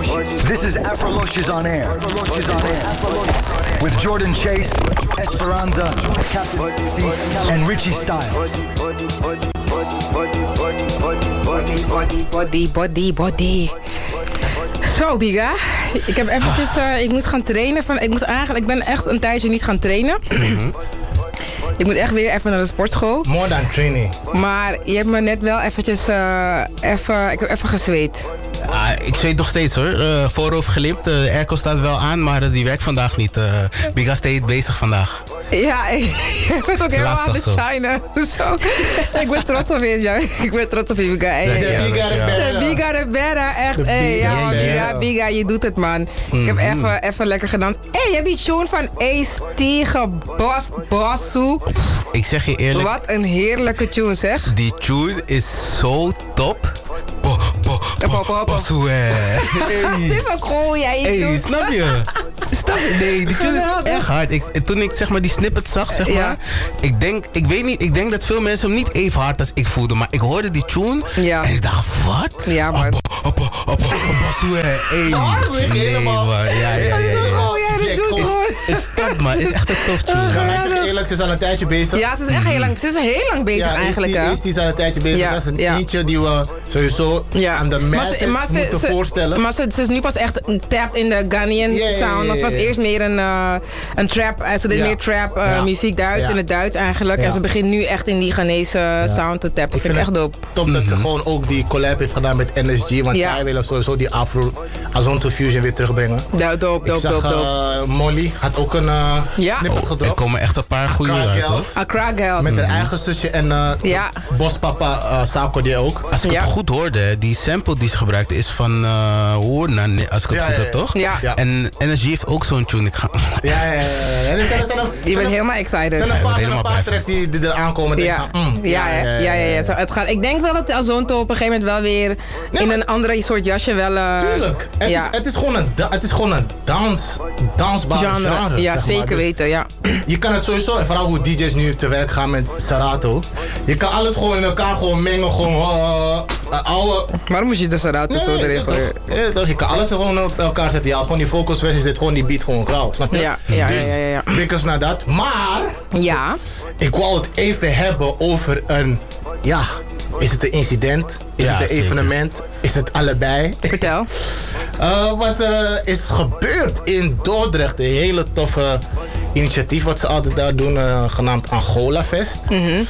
This is Afrolocious on Air. With Jordan Chase, Esperanza, Captain C, and Richie Styles. Body. Zo, Biga. Ik heb eventjes, ik moest gaan trainen. Ik ben echt een tijdje niet gaan trainen. Ik moet echt weer even naar de sportschool. More than training. Maar je hebt me net wel eventjes, ik heb even gezweet. Ik zweet nog steeds hoor. Voorover gelimpt. De airco staat wel aan, maar die werkt vandaag niet. Biga stayed bezig vandaag. Ja, ik ben ook helemaal aan het shinen. Zo. Ik ben trots op je. Ik ben trots op je, Biga. Biga de better. Echt. Biga, je doet het, man. Ik heb even lekker gedanst. Je hebt die tune van Ace-T gebosu. Ik zeg je eerlijk. Wat een heerlijke tune, zeg. Die tune is zo top. Het is ook gewoon jij. Snap je? Nee, die tune is echt hard. Toen ik zeg maar die snippet zag, zeg maar. Ik denk dat veel mensen hem niet even hard als ik voelde. Maar ik hoorde die tune en ik dacht, wat? Ja, man. Is dat, man. Is echt een tof tune. Maar ik zeg eerlijk, ze is al een tijdje bezig. Ja, ze is echt heel lang bezig eigenlijk. Die is al een tijdje bezig. Dat is een eentje die we sowieso aan de masses moeten voorstellen. Maar ze is nu pas echt tapped in de Ghanaian sound. Het was eerst meer een trap. Ze deed meer trap muziek Duits in het Duits eigenlijk. En ze begint nu echt in die Ghanese sound te tappen. Ik vind het echt dope. Top dat ze gewoon ook die collab heeft gedaan met NSG. Want zij willen sowieso die Azonto Fusion weer terugbrengen. Dope. Molly had ook een snippet gedropt. Er komen echt een paar goede uit. Accra Girls. Met haar eigen zusje en bospapa Sako die ook. Als ik het goed hoorde, die sample die ze gebruikte is van Hoornan, als ik het goed heb, toch? Ja. En NSG heeft ook zo'n tune. Je bent helemaal excited. Er zijn een paar tracks die er aankomen. Ik denk wel dat Azonto op een gegeven moment wel weer in een andere soort jasje wel... Tuurlijk. Het is gewoon een dansbaar genre. Ja, zeker weten, ja. Je kan het sowieso, en vooral hoe DJ's nu te werk gaan met Serato. Je kan alles gewoon in elkaar gewoon mengen, Waarom moest je de Serato zo erin gooien? Je kan alles gewoon op elkaar zetten. Ja, gewoon die vocalsversie zit gewoon die beat gewoon krauw, snap je? Ja. Bikkers naar dat. Maar, ik wou het even hebben over een, is het een incident? Is het een evenement? Is het allebei? Vertel. Wat is gebeurd in Dordrecht. Een hele toffe initiatief wat ze altijd daar doen, genaamd Angola Fest.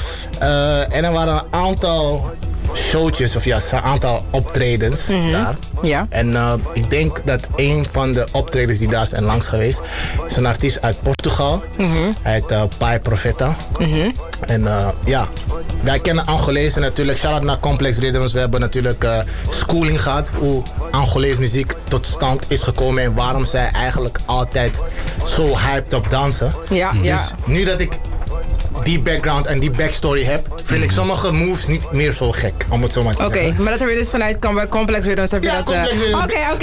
En er waren een aantal showtjes, een aantal optredens daar. Ja. En ik denk dat een van de optredens die daar zijn langs geweest, is een artiest uit Portugal. Hij heet Pai Profeta. En wij kennen Angolezen natuurlijk. Shout-out naar Complex Rhythms. We hebben natuurlijk schooling gehad. Hoe Angolees muziek tot stand is gekomen. En waarom zij eigenlijk altijd zo hyped op dansen. Dus nu dat ik die background en die backstory heb, vind ik sommige moves niet meer zo gek, om het zo maar te zeggen. Oké, maar dat heb je dus vanuit Complex Rhythms. Heb je dat? Complex Rhythms.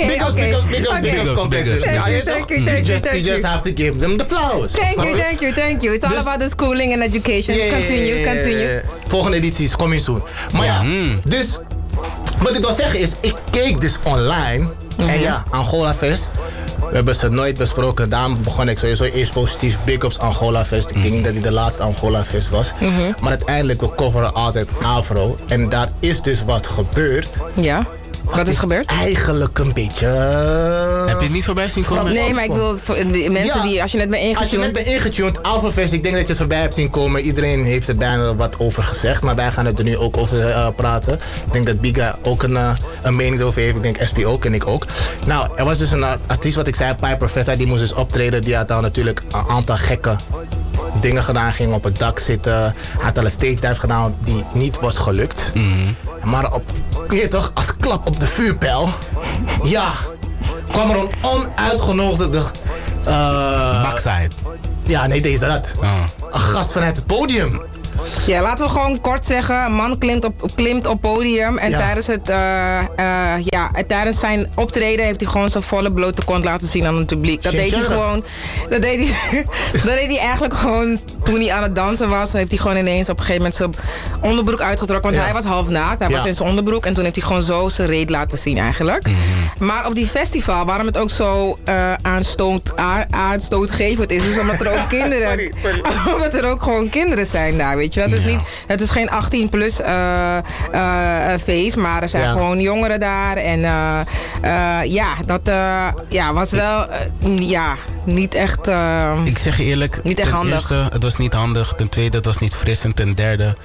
Big ups Complex Rhythms. You just have to give them the flowers. Thank you. It's all about the schooling and education. Continue. Volgende editie is coming soon. Maar dus wat ik wil zeggen is, ik keek dus online en Angola Fest. We hebben ze nooit besproken. Daarom begon ik sowieso eerst positief. Big ups Angola Fest. Ik denk niet dat hij de laatste Angola Fest was. Maar uiteindelijk, we coveren altijd Afro. En daar is dus wat gebeurd. Ja. Wat is gebeurd? Eigenlijk een beetje... Heb je het niet voorbij zien komen? Nee, maar ik wil mensen die... Als je net bent ingetuned... Als je net bent ingetuned, Afrofest, ik denk dat je het voorbij hebt zien komen. Iedereen heeft er bijna wat over gezegd. Maar wij gaan het er nu ook over praten. Ik denk dat Biga ook een mening erover heeft. Ik denk SP ook en ik ook. Nou, er was dus een artiest wat ik zei, Pai Profeta. Die moest dus optreden. Die had dan natuurlijk een aantal gekke dingen gedaan. Ging op het dak zitten. Hij had al een stage dive gedaan die niet was gelukt. Maar kun je toch, als klap op de vuurpijl, kwam er een onuitgenodigde... Backside. Ja, nee, deze dat. Een gast vanuit het podium. Ja, laten we gewoon kort zeggen. Een man klimt op podium. En tijdens zijn optreden heeft hij gewoon zijn volle blote kont laten zien aan het publiek. Dat deed hij gewoon. Dat deed hij eigenlijk gewoon toen hij aan het dansen was. Heeft hij gewoon ineens op een gegeven moment zijn onderbroek uitgetrokken. Want hij was half naakt. Hij was in zijn onderbroek. En toen heeft hij gewoon zo zijn reet laten zien eigenlijk. Maar op die festival, waarom het ook zo aanstootgevend is omdat er ook kinderen... Omdat er ook gewoon kinderen zijn daar, weet je wel. Het is geen 18 plus feest, maar er zijn gewoon jongeren daar. En dat was wel niet echt... ik zeg je eerlijk, niet echt handig. Eerste, het was niet handig. Ten tweede, het was niet fris. En ten derde,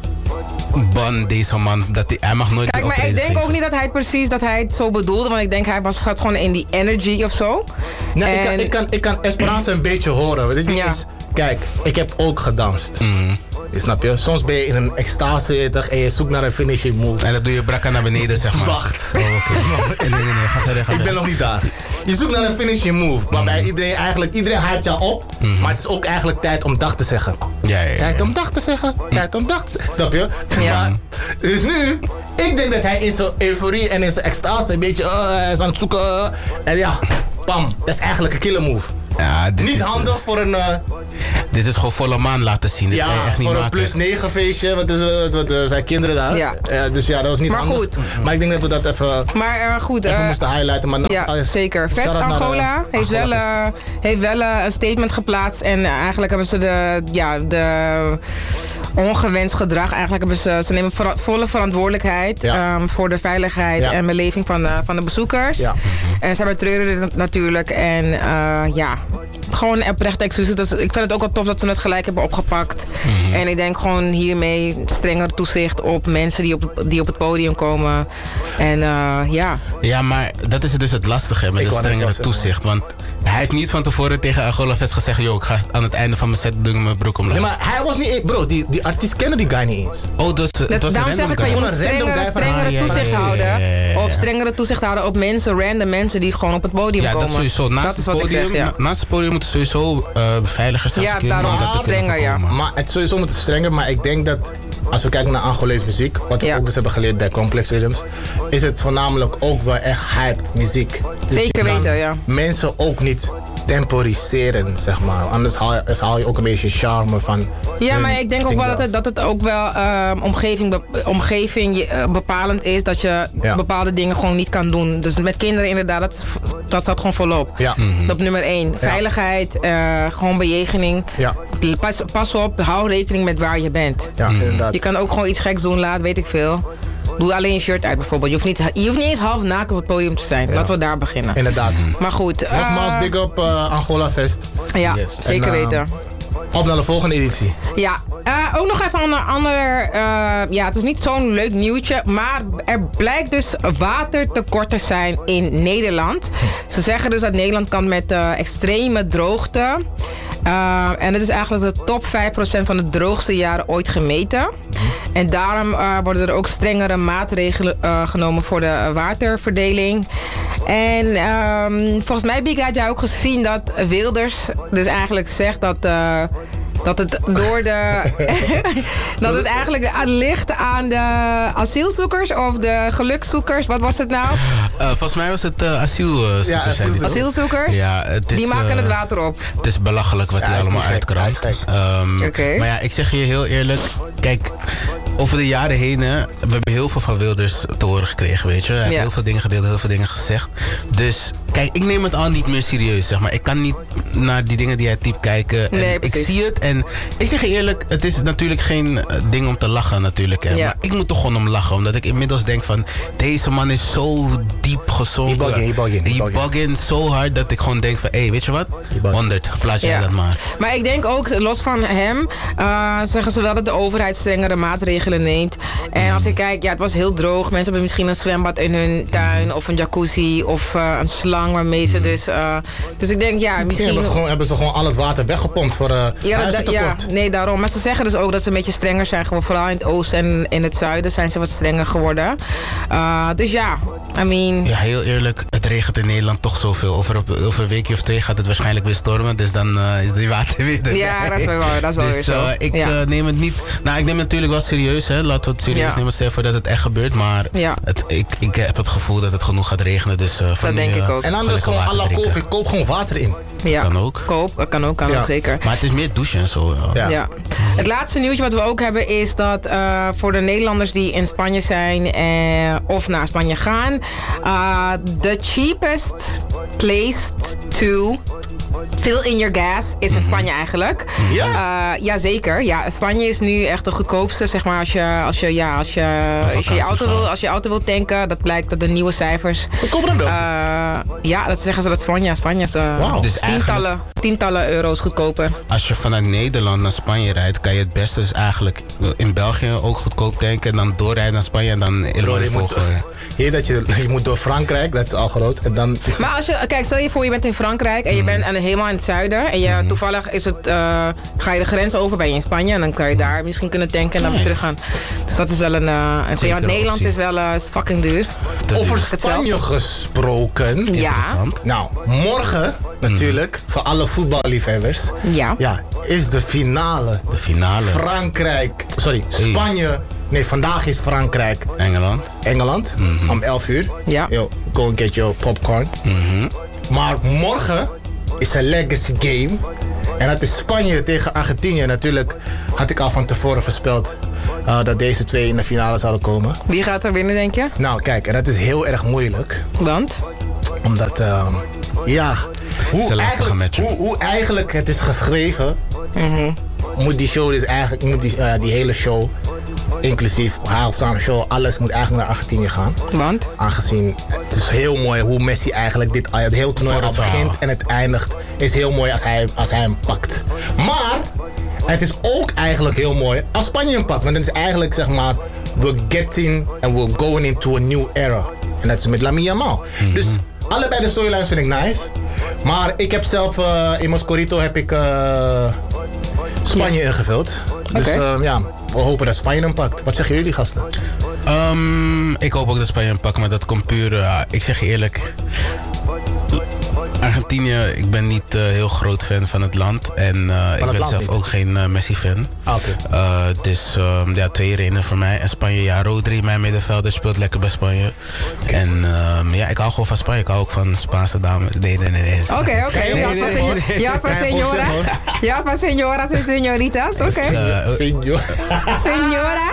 ban deze man. Hij mag nooit. Kijk, maar ik denk ook niet dat hij het zo bedoelde. Want ik denk hij zat gewoon in die energy of zo. Nee, ik kan Esperanza een beetje horen. Dit is, kijk, ik heb ook gedanst. Snap je? Soms ben je in een extase en je zoekt naar een finishing move. En dat doe je brakka naar beneden, zeg maar. Wacht. Oh, okay. Nee, ga verder. Ik ben nog niet daar. Je zoekt naar een finishing move. Waarbij iedereen hypt jou op. Maar het is ook eigenlijk tijd om dag te zeggen. Tijd om dag te zeggen. Tijd om dag te zeggen. Snap je? Ja. Maar, dus nu, ik denk dat hij in zijn euforie en in zijn extase een beetje is aan het zoeken. En ja, bam. Dat is eigenlijk een killer move. Ja, niet handig voor een... Dit is gewoon volle maan laten zien. Dit kan je echt niet voor maken. een +9 feestje. Want er zijn kinderen daar. Ja. Dus ja, dat was niet maar handig. Goed. Maar ik denk dat we dat even moesten highlighten. Maar zeker. Fest Angola heeft wel een statement geplaatst. En eigenlijk hebben ze de ongewenst gedrag. Eigenlijk hebben ze nemen volle verantwoordelijkheid voor de veiligheid en beleving van de bezoekers. Ja. En ze betreuren dit natuurlijk. En gewoon oprechte excuses. Dus ik vind het ook wel tof dat ze het gelijk hebben opgepakt. En ik denk gewoon hiermee strenger toezicht op mensen die op het podium komen. En Ja, maar dat is dus het lastige met het strengere toezicht. Want hij heeft niet van tevoren tegen Angola Fest gezegd... yo, ik ga aan het einde van mijn set doen mijn broek omlaag. Nee, maar hij was niet... Bro, die artiest kennen die guy niet eens. Oh, daarom zeg ik wel, je moet strengere toezicht houden. Of strengere toezicht houden op random mensen die gewoon op het podium komen. Ja, dat sowieso. Naast het podium moeten sowieso beveiligers zijn. Ja, daarom strenger, Maar het sowieso moet strenger, maar ik denk dat... Als we kijken naar Angolese muziek, wat we ook dus hebben geleerd bij Complex Rhythms, is het voornamelijk ook wel echt hyped muziek. Dus zeker weten, ja. Mensen ook niet temporiseren, zeg maar. Anders haal je ook een beetje charme van... Ja, maar ik denk ook wel dat het ook wel omgeving bepalend is. Dat je bepaalde dingen gewoon niet kan doen. Dus met kinderen inderdaad, dat staat gewoon volop. Ja. Op nummer 1. Veiligheid, gewoon bejegening. Ja. Pas op, hou rekening met waar je bent. Ja, inderdaad. Je kan ook gewoon iets geks doen, weet ik veel. Doe alleen je shirt uit bijvoorbeeld. Je hoeft niet eens half naakt op het podium te zijn. Laten we daar beginnen. Inderdaad. Maar goed. Nogmaals, big up Angola Fest. Ja, zeker weten. Op naar de volgende editie. Ja, ook nog even een ander... het is niet zo'n leuk nieuwtje. Maar er blijkt dus watertekort te zijn in Nederland. Ze zeggen dus dat Nederland kan met extreme droogte. En het is eigenlijk de top 5% van de droogste jaren ooit gemeten. En daarom worden er ook strengere maatregelen genomen voor de waterverdeling. En volgens mij, Big, had jij ook gezien dat Wilders dus eigenlijk zegt dat het door de... dat het eigenlijk ligt aan de asielzoekers of de gelukzoekers. Wat was het nou? Volgens mij was het asielzoekers. Ja, asielzoekers? Ja, die maken het water op. Het is belachelijk wat hij allemaal uitkramt. Maar ja, ik zeg je heel eerlijk. Kijk, over de jaren heen, we hebben heel veel van Wilders te horen gekregen, weet je. Hij heeft heel veel dingen gedeeld, heel veel dingen gezegd. Dus, kijk, ik neem het al niet meer serieus, zeg maar. Ik kan niet naar die dingen die hij typt kijken. En ik zie het en ik zeg je eerlijk, het is natuurlijk geen ding om te lachen natuurlijk. Hè. Maar ik moet toch gewoon om lachen, omdat ik inmiddels denk van, deze man is zo diep gezonken. He bugging zo hard dat ik gewoon denk van, hé, weet je wat? 100, plaats jij dat maar. Maar ik denk ook, los van hem, zeggen ze wel dat de overheid strengere maatregelen neemt. En als ik kijk, het was heel droog. Mensen hebben misschien een zwembad in hun tuin of een jacuzzi of een slang. gang waarmee ze dus ik denk, ja, misschien... Hebben ze gewoon al het water weggepompt voor huizentekort? Nee, daarom. Maar ze zeggen dus ook dat ze een beetje strenger zijn geworden. Vooral in het oosten en in het zuiden zijn ze wat strenger geworden. Dus ja, I mean... Ja, heel eerlijk, het regent in Nederland toch zoveel. Over een weekje of 2 gaat het waarschijnlijk weer stormen. Dus dan is die water weer erbij. Ja, dat is wel waar. Dat is wel dus, weer zo. Ik neem het niet... Nou, ik neem het natuurlijk wel serieus. Hè. Laten we het serieus nemen. Stel voor dat het echt gebeurt. Maar ik heb het gevoel dat het genoeg gaat regenen. Dus, dat denk ik ook. En anders gewoon à la koffie. Koop gewoon water in. Ja, kan ook. Kan ook zeker. Maar het is meer douchen en zo. Ja. Het laatste nieuwtje wat we ook hebben is dat voor de Nederlanders die in Spanje zijn of naar Spanje gaan, the cheapest place to fill in your gas is in Spanje eigenlijk. Ja, zeker. Ja, Spanje is nu echt de goedkoopste, zeg maar, als je auto wil tanken. Dat blijkt uit de nieuwe cijfers. Goedkoper dan België? Ja, dat zeggen ze dat Spanje is dus tientallen euro's goedkoper. Als je vanuit Nederland naar Spanje rijdt, kan je het beste dus eigenlijk in België ook goedkoop tanken en dan doorrijden naar Spanje en dan Illinois volgen. Hier dat je moet door Frankrijk, dat is al groot. En dan... Maar als kijk, stel je voor je bent in Frankrijk en je bent helemaal in het zuiden en je toevallig ga je de grens over, ben je in Spanje en dan kan je daar misschien kunnen tanken en dan weer terug gaan. Dus dat is wel een want Nederland is wel fucking duur. Over Spanje gesproken. Ja. Nou, morgen natuurlijk, voor alle voetballiefhebbers. Ja, is de finale. De finale. Spanje. Nee, vandaag is Frankrijk. Engeland. Om 11 uur. Ja. Yo, go and get your popcorn. Maar morgen is een legacy game. En dat is Spanje tegen Argentinië. Natuurlijk had ik al van tevoren voorspeld dat deze twee in de finale zouden komen. Wie gaat er winnen, denk je? Nou, kijk, en dat is heel erg moeilijk. Want? Omdat, hoe eigenlijk het is geschreven, moet die show dus eigenlijk, die hele show, inclusief halftime show, alles moet eigenlijk naar Argentinië gaan. Want? Aangezien het is heel mooi hoe Messi eigenlijk het hele toernooi al begint en het eindigt, is heel mooi als hij hem pakt. Maar het is ook eigenlijk heel mooi als Spanje hem pakt, want het is eigenlijk, zeg maar, we're going into a new era. En dat is met Lamine Yamal. Dus allebei de storylines vind ik nice. Maar ik heb zelf in Moscorito heb ik Spanje ingevuld. Dus we hopen dat Spanje hem pakt. Wat zeggen jullie, gasten? Ik hoop ook dat Spanje hem pakt, maar dat komt puur... ik zeg je eerlijk... Argentinië, ik ben niet heel groot fan van het land. En ik ben zelf ook geen Messi-fan. Dus 2 redenen voor mij. En Spanje, Rodri, mijn middenvelder, speelt lekker bij Spanje. En ik hou gewoon van Spanje. Ik hou ook van Spaanse dames. Nee. Oké. Ja, van señora. Ja, van señoras en señoritas. Oké. Señora.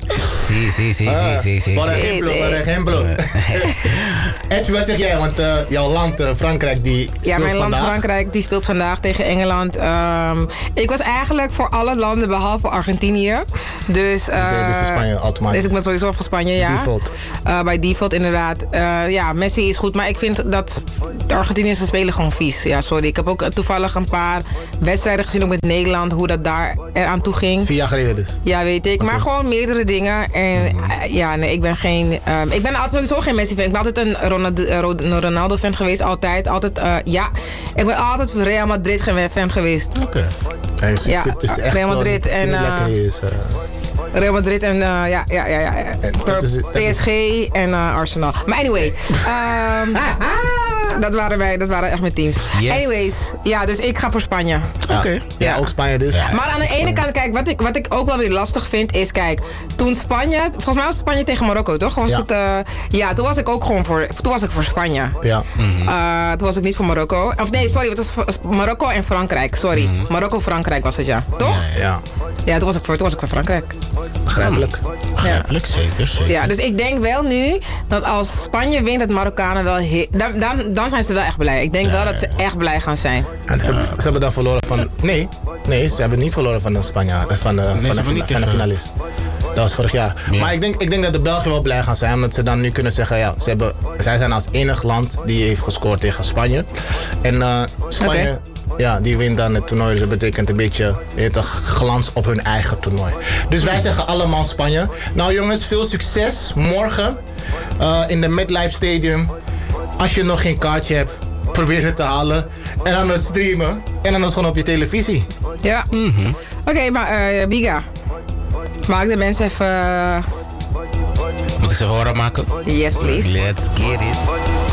Sí. Por ejemplo. Espi, wat zeg jij? Want jouw land, Frankrijk, die speelt vandaag. Ja, mijn land Frankrijk, die speelt vandaag tegen Engeland. Ik was eigenlijk voor alle landen behalve Argentinië. Dus voor Spanje automatisch. Dus ik ben sowieso voor Spanje, ja. Default. Bij default inderdaad. Messi is goed, maar ik vind dat de Argentiniërs spelen gewoon vies. Ja, sorry. Ik heb ook toevallig een paar wedstrijden gezien, ook met Nederland, hoe dat daar eraan toe ging. 4 jaar geleden dus. Ja, weet ik. Okay. Maar gewoon meerdere dingen. En ik ben geen... ik ben sowieso geen Messi-fan. Ik ben altijd een Ronaldo-fan geweest. Altijd. Ik ben altijd Real Madrid-fan geweest. Oké. Real Madrid en... Real Madrid en PSG en Arsenal. Maar anyway. Dat waren echt mijn teams. Yes. Anyways, dus ik ga voor Spanje. Oké. Ja, ook Spanje dus. Ja. Maar aan de ene kant, kijk, wat ik ook wel weer lastig vind is, kijk, toen Spanje, volgens mij was Spanje tegen Marokko, toch? Toen was ik ook gewoon voor Spanje. Ja. Toen was ik niet voor Marokko. Of nee, sorry, het was Marokko en Frankrijk. Sorry. Marokko-Frankrijk was het, ja. Toch? Ja, toen was ik voor Frankrijk. Begrijpelijk. Begrijpelijk, zeker. Ja, dus ik denk wel nu dat als Spanje wint, dat Marokkanen wel... Dan zijn ze wel echt blij. Ik denk wel dat ze echt blij gaan zijn. En ze hebben dan verloren van... Nee, ze hebben niet verloren van de Spanjaard. Van de finalist. Dat was vorig jaar. Ja. Maar ik denk dat de Belgen wel blij gaan zijn. Omdat ze dan nu kunnen zeggen... zij zijn als enig land die heeft gescoord tegen Spanje. En Spanje... Ja, die wint dan het toernooi. Dus dat betekent een beetje glans op hun eigen toernooi. Dus wij zeggen allemaal Spanje. Nou jongens, veel succes morgen in de MetLife Stadium. Als je nog geen kaartje hebt, probeer het te halen. En dan het streamen. En dan is gewoon op je televisie. Ja. Oké, maar Biga. Maak de mensen even... Moet ik ze even horen maken? Yes, please. Let's get it.